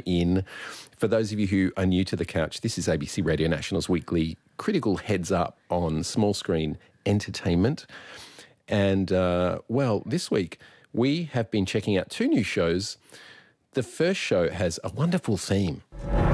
in. For those of you who are new to the couch, this is ABC Radio National's weekly critical heads up on small screen entertainment. And, this week we have been checking out two new shows. The first show has a wonderful theme.